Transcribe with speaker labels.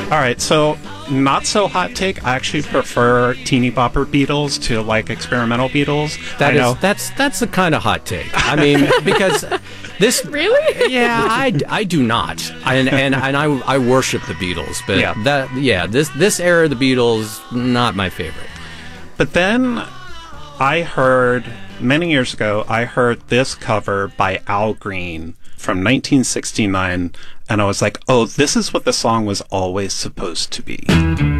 Speaker 1: All right, so not so hot take. I actually prefer teeny bopper Beatles to like experimental Beatles.
Speaker 2: That's the kind of hot take. I mean, because this
Speaker 3: Really?
Speaker 2: yeah, I do not, and I worship the Beatles, but this era of the Beatles, not my favorite.
Speaker 1: But then I heard, many years ago, I heard this cover by Al Green from 1969, and I was like, oh, this is what the song was always supposed to be.